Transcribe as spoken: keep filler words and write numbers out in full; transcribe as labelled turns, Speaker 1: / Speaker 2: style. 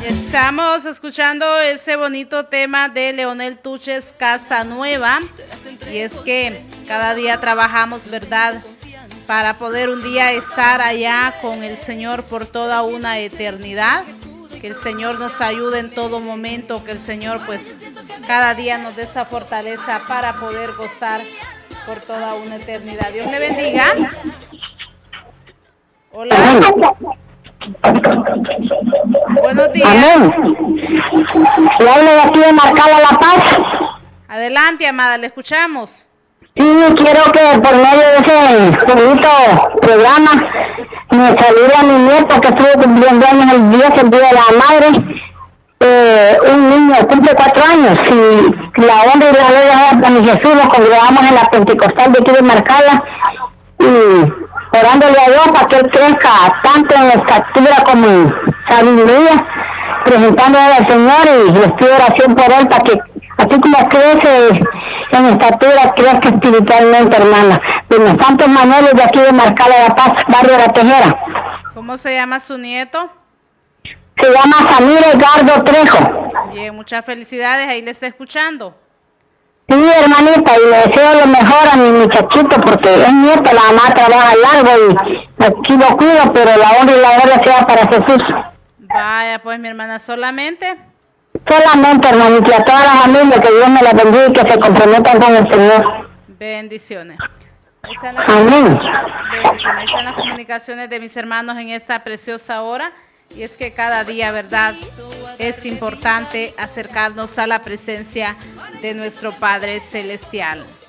Speaker 1: Estamos escuchando ese bonito tema de Leonel Tuches, Casa Nueva. Y es que cada día trabajamos, ¿verdad?, para poder un día estar allá con el Señor por toda una eternidad. Que el Señor nos ayude en todo momento, que el Señor pues cada día nos dé esa fortaleza para poder gozar por toda una eternidad. Dios le bendiga. Hola. Buenos días.
Speaker 2: Amén. Le hablo de aquí de Marcala La Paz.
Speaker 1: Adelante, amada, le escuchamos.
Speaker 2: Sí, quiero que por medio de ese bonito programa me salude a mi nieto que estuvo cumpliendo años el diez, el día de la madre. Eh, un niño cumple cuatro años y la honra y la gloria a mi Jesús. Nos congregamos en la Pentecostal de aquí de Marcala y orándole a Dios para que él crezca tanto en estatura como en sabiduría, presentándole al Señor, y les pido oración por él para que así como crece en estatura, crezca espiritualmente, hermana. De los Santos Manueles de aquí de Marcala La Paz, barrio La Tejera.
Speaker 1: ¿Cómo se llama su nieto?
Speaker 2: Se llama Samir Edgardo Trejo.
Speaker 1: Bien, muchas felicidades, ahí le está escuchando.
Speaker 2: Sí, hermanita, y le deseo lo mejor a mi muchachito porque es nieto, la mamá trabaja largo y aquí lo cuido, pero la honra y la gloria sea para Jesús.
Speaker 1: Vaya, pues mi hermana, solamente.
Speaker 2: Solamente, hermanita, y a toda la familia, que Dios me la bendiga y que se comprometan con el Señor.
Speaker 1: Bendiciones. Ahí están las,
Speaker 2: Amén.
Speaker 1: bendiciones. Ahí están las comunicaciones de mis hermanos en esta preciosa hora. Y es que cada día, ¿verdad?, es importante acercarnos a la presencia de nuestro Padre Celestial.